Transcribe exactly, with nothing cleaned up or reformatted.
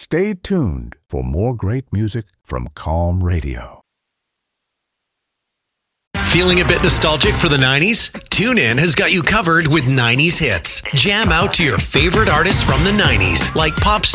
Stay tuned for more great music from Calm Radio. Feeling a bit nostalgic for the nineties? TuneIn has got you covered with nineties hits. Jam out to your favorite artists from the nineties, like pop